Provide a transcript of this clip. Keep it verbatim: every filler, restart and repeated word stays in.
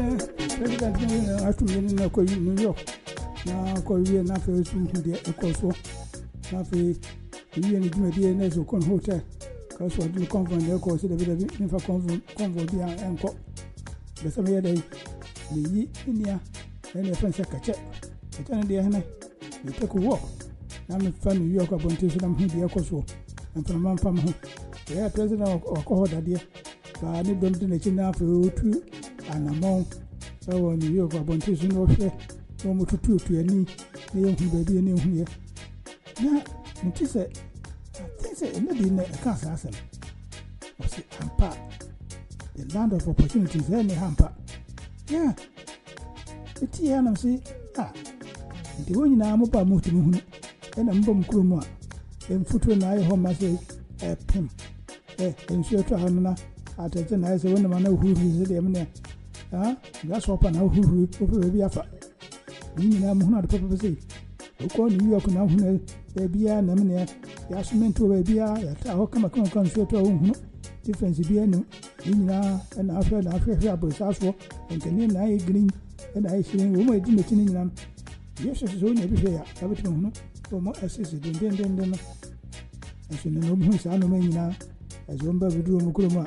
President atum yin na ko New York na ko wi na fe su de ko so na fe wi ni dum de na so kon hotel ka so du convent de ko se de de ni fa convent convent bi en ko de sa me de ni yi nia ene fa se ka che che na de hana ni te ko wo na me fa New York abonti so na mu de ko so en fa man fa mu ya president ko ho da de ba ni dom de na chi na fe otu anamon so New York abonti so no fe no mo tutu tu ani ne hu ba bi ne hu ye na nti se I say ne bi ne ka sa asem o se ampa the land of opportunities any hampa yeah iti ya na se ah nti woni na mo pa mo tu hu e na mbo mkuru mu a en futu na ayi ho ma se e pim eh en so to hanuna atete na se woni ma na huru se de me ah ga so pa na huru o pe bi afa ni na mo na de papa se o ko New York na hu na e bia na me ne ya sumento we bia ya ta ho kama kama kan so to hu difference bia no ni na na afa na afa afa bo sa so en kani na e green na ai shirin wo mo di me tini nyina yes so so ne bi ya ta bi hu no o mo assist den den den den no so ne no mu sa no me nyina as won ba bi du mo kuro ma